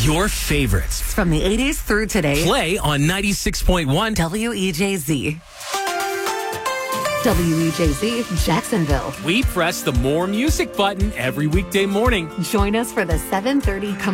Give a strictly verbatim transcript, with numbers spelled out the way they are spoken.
Your favorites from the eighties through today. Play on ninety-six point one W E J Z. W E J Z, Jacksonville. We press the More Music button every weekday morning. Join us for the seven thirty